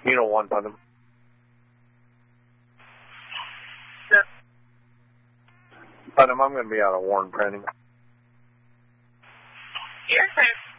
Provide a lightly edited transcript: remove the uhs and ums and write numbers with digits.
Unit 1, Putnam. Sure. Putnam, I'm going to be out of Warren printing. You're fine.